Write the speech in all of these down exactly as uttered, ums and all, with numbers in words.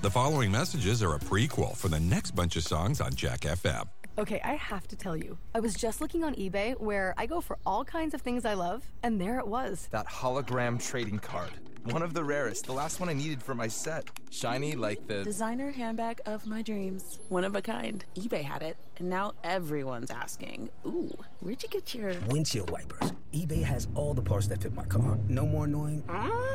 The following messages are a prequel for the next bunch of songs on Jack F M. Okay, I have to tell you, I was just looking on eBay where I go for all kinds of things I love, and there it was. That hologram trading card. One of the rarest, the last one I needed for my set. Shiny like the... designer handbag of my dreams. One of a kind. eBay had it, and now everyone's asking, ooh, where'd you get your... windshield wipers. eBay has all the parts that fit my car. No more annoying,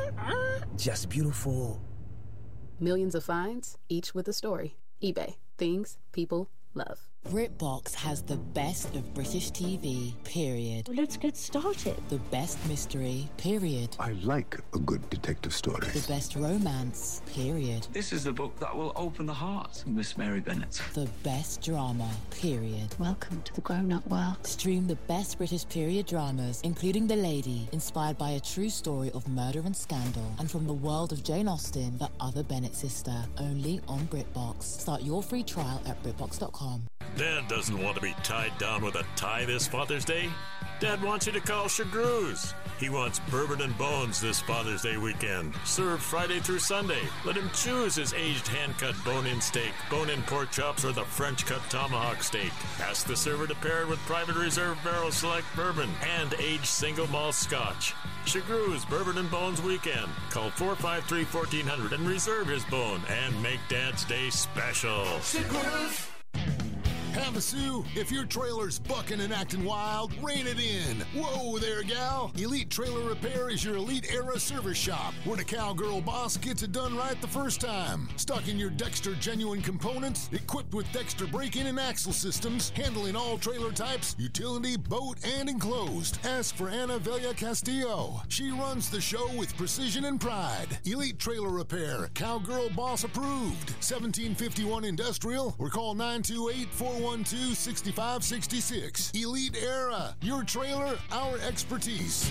just beautiful. Millions of finds, each with a story. eBay. Things people love. BritBox has the best of British T V, period. Let's get started. The best mystery, period. I like a good detective story. The best romance, period. This is the book that will open the heart of Miss Mary Bennet. The best drama, period. Welcome to the grown-up world. Stream the best British period dramas, including The Lady, inspired by a true story of murder and scandal, and from the world of Jane Austen, the other Bennet sister, only on BritBox. Start your free trial at BritBox dot com. Dad doesn't want to be tied down with a tie this Father's Day. Dad wants you to call Chagru's. He wants bourbon and bones this Father's Day weekend. Served Friday through Sunday. Let him choose his aged hand-cut bone-in steak, bone-in pork chops, or the French-cut tomahawk steak. Ask the server to pair it with Private Reserve Barrel Select Bourbon and aged single malt scotch. Chagru's Bourbon and Bones Weekend. Call four five three, one four zero zero and reserve his bone and make Dad's Day special. Chagru's. Havasu, if your trailer's bucking and acting wild, rein it in. Whoa there, gal. Elite Trailer Repair is your Elite Era service shop, where the cowgirl boss gets it done right the first time. Stocking your Dexter genuine components, equipped with Dexter break-in and axle systems, handling all trailer types, utility, boat, and enclosed. Ask for Ana Velia Castillo. She runs the show with precision and pride. Elite Trailer Repair, cowgirl boss approved. seventeen fifty-one Industrial, or call nine two eight, four one two, six five six six. Elite Era, your trailer, our expertise.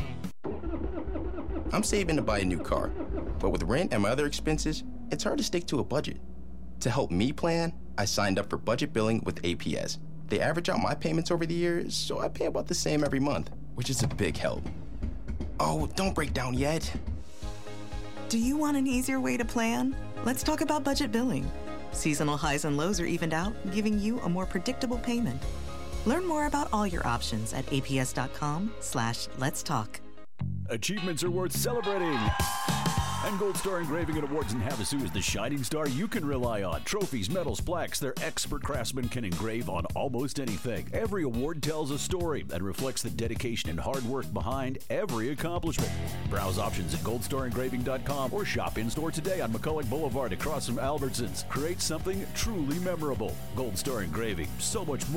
I'm saving to buy a new car, but with rent and my other expenses, it's hard to stick to a budget. To help me plan, I signed up for budget billing with A P S. They average out my payments over the years, so I pay about the same every month, which is a big help. Oh, don't break down yet. Do you want an easier way to plan? Let's talk about budget billing. Seasonal highs and lows are evened out, giving you a more predictable payment. Learn more about all your options at aps.com slash let's talk. Achievements are worth celebrating. And Gold Star Engraving and Awards in Havasu is the shining star you can rely on. Trophies, medals, plaques, their expert craftsmen can engrave on almost anything. Every award tells a story and reflects the dedication and hard work behind every accomplishment. Browse options at gold star engraving dot com or shop in-store today on McCulloch Boulevard across from Albertsons. Create something truly memorable. Gold Star Engraving, so much more.